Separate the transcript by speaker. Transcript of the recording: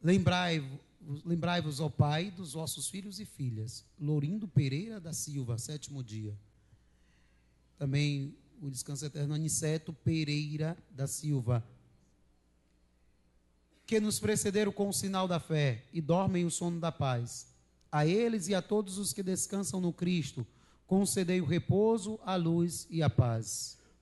Speaker 1: Lembrai-vos, ó Pai, dos vossos filhos e filhas. Lourindo Pereira da Silva, 7º dia. Também o descanso eterno, Aniceto Pereira da Silva, que nos precederam com o sinal da fé e dormem o sono da paz. A eles e a todos os que descansam no Cristo, concedei o repouso, a luz e a paz.